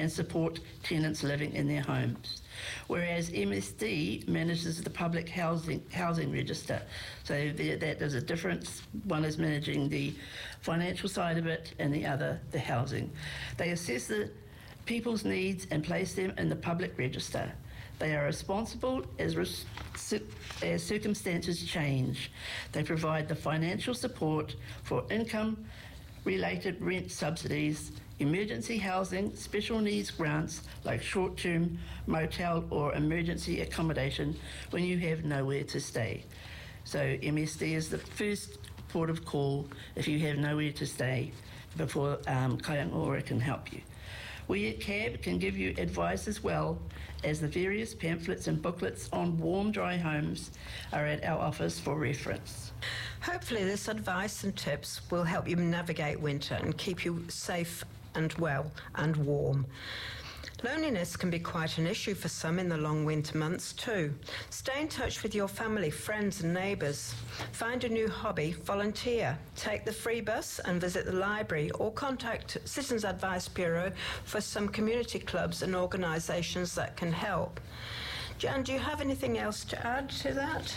and support tenants living in their homes, whereas MSD manages the public housing register. So that is a difference. One is managing the financial side of it, and the other the housing. They assess the people's needs and place them in the public register. They are responsible as circumstances change. They provide the financial support for income-related rent subsidies, emergency housing, special needs grants like short-term motel or emergency accommodation when you have nowhere to stay. So MSD is the first port of call if you have nowhere to stay before Kaiangaora can help you. We at CAB can give you advice as well, as the various pamphlets and booklets on warm, dry homes are at our office for reference. Hopefully this advice and tips will help you navigate winter and keep you safe and well and warm. Loneliness can be quite an issue for some in the long winter months too. Stay in touch with your family, friends and neighbours. Find a new hobby, volunteer, take the free bus and visit the library, or contact Citizens Advice Bureau for some community clubs and organisations that can help. Jan, do you have anything else to add to that?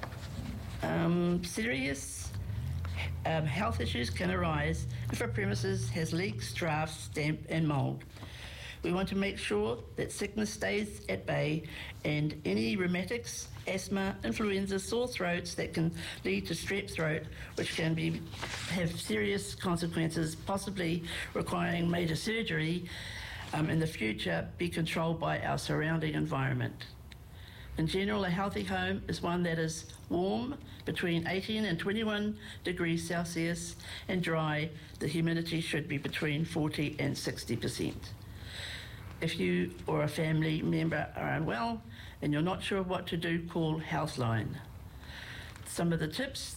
Serious health issues can arise if a premises has leaks, drafts, damp and mould. We want to make sure that sickness stays at bay, and any rheumatics, asthma, influenza, sore throats that can lead to strep throat, which can have serious consequences, possibly requiring major surgery in the future, be controlled by our surrounding environment. In general, a healthy home is one that is warm, between 18 and 21 degrees Celsius, and dry. The humidity should be between 40 and 60%. If you or a family member are unwell and you're not sure what to do, call Houseline. Some of the tips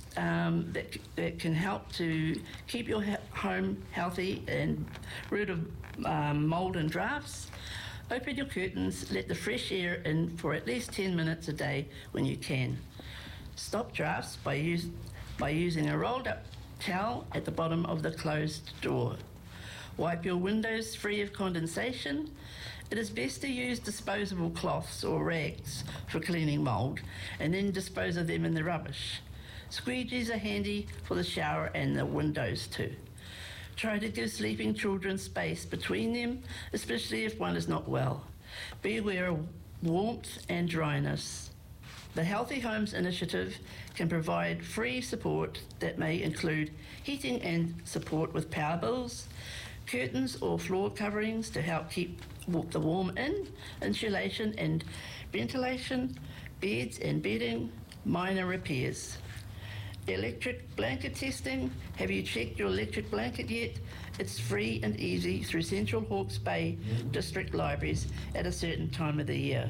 that can help to keep your home healthy and rid of mould and drafts: open your curtains, let the fresh air in for at least 10 minutes a day when you can. Stop drafts by using a rolled up towel at the bottom of the closed door. Wipe your windows free of condensation. It is best to use disposable cloths or rags for cleaning mould, and then dispose of them in the rubbish. Squeegees are handy for the shower and the windows too. Try to give sleeping children space between them, especially if one is not well. Be aware of warmth and dryness. The Healthy Homes Initiative can provide free support that may include heating and support with power bills, curtains or floor coverings to help keep the warm in, insulation and ventilation, beds and bedding, minor repairs. Electric blanket testing. Have you checked your electric blanket yet? It's free and easy through Central Hawke's Bay District Libraries at a certain time of the year.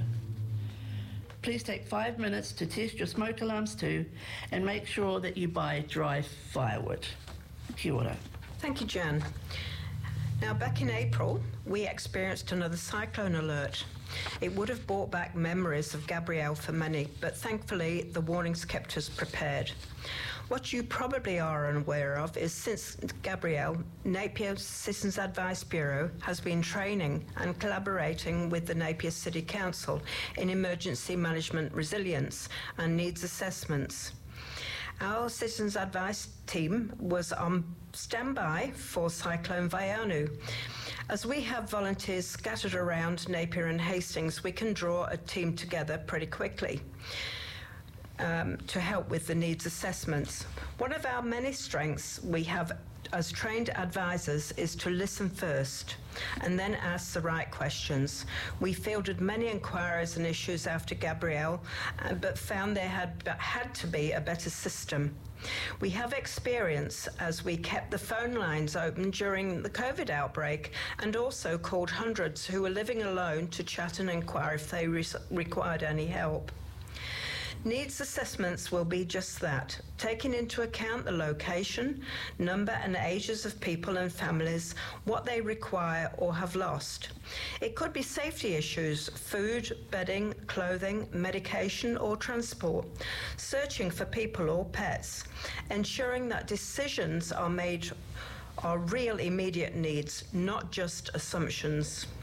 Please take 5 minutes to test your smoke alarms too, and make sure that you buy dry firewood. Kia ora. Thank you, Jan. Now, back in April, we experienced another cyclone alert. It would have brought back memories of Gabrielle for many, but thankfully the warnings kept us prepared. What you probably are unaware of is, since Gabrielle, Napier Citizens Advice Bureau has been training and collaborating with the Napier City Council in emergency management resilience and needs assessments. Our Citizens Advice team was on standby for Cyclone Vaianu. As we have volunteers scattered around Napier and Hastings, we can draw a team together pretty quickly to help with the needs assessments. One of our many strengths we have as trained advisors is to listen first and then ask the right questions. We fielded many inquiries and issues after Gabrielle, but found there had to be a better system. We have experience as we kept the phone lines open during the COVID outbreak, and also called hundreds who were living alone to chat and inquire if they required any help. Needs assessments will be just that, taking into account the location, number and ages of people and families, what they require or have lost. It could be safety issues, food, bedding, clothing, medication or transport, searching for people or pets, ensuring that decisions are made are real immediate needs, not just assumptions.